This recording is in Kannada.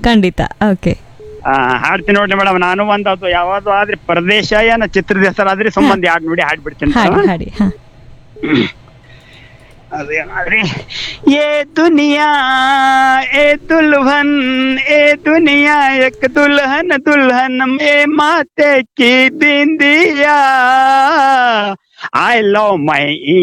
ಖಂಡಿತ. ಓಕೆ. ಹಾಡ್ತೀನಿ ನೋಡ್ರಿ ಮೇಡಮ್. ನಾನು ಅದು ಯಾವ್ದು ಆದ್ರೆ ಪ್ರದೇಶ ಏನ ಚಿತ್ರದ ಹೆಸರಾದ್ರಿ ಸುಮ್ಮನೆ ಎರಡು ನುಡಿ ಹಾಡ್ಬಿಡ್ತೀನಿ ಹಾಡಿ madam. ಹಾಡಿ. ಹಾ. ಅದೇನಾದ್ರಿ ಏ ದುನಿಯಾ ಏ ದುಲ್ಹನ್ ಏ ದುನಿಯಾ ಏಕ್ ದುಲ್ಹನ್ ದುಲ್ಹನ್ ಮೇ ಮಾತೆ ಕಿ ಬಿಂದಿಯಾ ಐ ಲವ್ ಮೈ